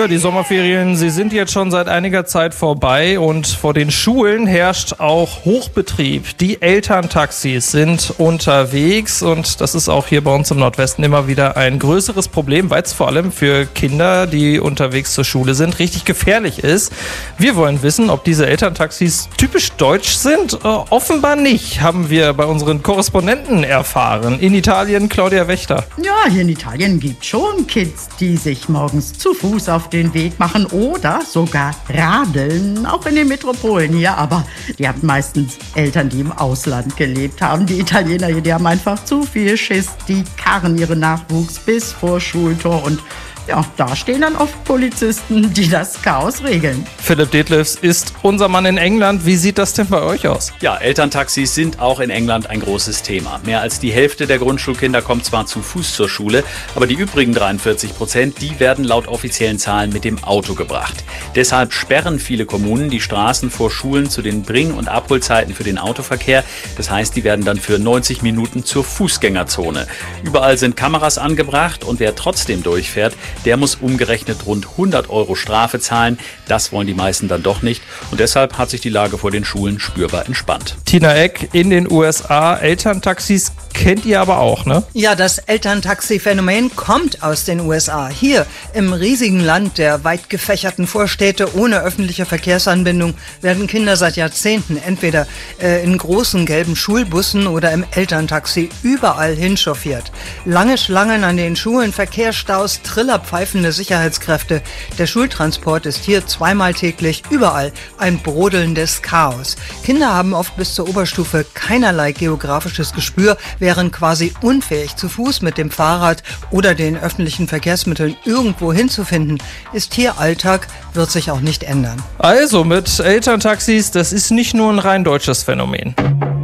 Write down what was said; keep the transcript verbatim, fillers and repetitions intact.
Ja, die Sommerferien, sie sind jetzt schon seit einiger Zeit vorbei und vor den Schulen herrscht auch Hochbetrieb. Die Elterntaxis sind unterwegs und das ist auch hier bei uns im Nordwesten immer wieder ein größeres Problem, weil es vor allem für Kinder, die unterwegs zur Schule sind, richtig gefährlich ist. Wir wollen wissen, ob diese Elterntaxis typisch deutsch sind. Äh, offenbar nicht, haben wir bei unseren Korrespondenten erfahren. In Italien, Claudia Wächter. Ja, hier in Italien gibt es schon Kids, die sich morgens zu Fuß auf den Weg machen oder sogar radeln, auch in den Metropolen hier. Aber die haben meistens Eltern, die im Ausland gelebt haben. Die Italiener hier, die haben einfach zu viel Schiss. Die karren ihren Nachwuchs bis vor Schultor und ja, da stehen dann oft Polizisten, die das Chaos regeln. Philipp Detlefs ist unser Mann in England. Wie sieht das denn bei euch aus? Ja, Elterntaxis sind auch in England ein großes Thema. Mehr als die Hälfte der Grundschulkinder kommt zwar zu Fuß zur Schule, aber die übrigen dreiundvierzig Prozent, die werden laut offiziellen Zahlen mit dem Auto gebracht. Deshalb sperren viele Kommunen die Straßen vor Schulen zu den Bring- und Abholzeiten für den Autoverkehr. Das heißt, die werden dann für neunzig Minuten zur Fußgängerzone. Überall sind Kameras angebracht und wer trotzdem durchfährt, der muss umgerechnet rund hundert Euro Strafe zahlen. Das wollen die meisten dann doch nicht. Und deshalb hat sich die Lage vor den Schulen spürbar entspannt. Tina Eck, in den U S A, Elterntaxis kennt ihr aber auch, ne? Ja, das Elterntaxi-Phänomen kommt aus den U S A. Hier im riesigen Land der weit gefächerten Vorstädte ohne öffentliche Verkehrsanbindung werden Kinder seit Jahrzehnten entweder äh, in großen gelben Schulbussen oder im Elterntaxi überall hinchauffiert. Lange Schlangen an den Schulen, Verkehrsstaus, trillerpfeifende Sicherheitskräfte. Der Schultransport ist hier zweimal täglich überall ein brodelndes Chaos. Kinder haben oft bis zur Oberstufe keinerlei geografisches Gespür, wären quasi unfähig, zu Fuß, mit dem Fahrrad oder den öffentlichen Verkehrsmitteln irgendwo hinzufinden. Ist hier Alltag, wird sich auch nicht ändern. Also mit Elterntaxis, das ist nicht nur ein rein deutsches Phänomen.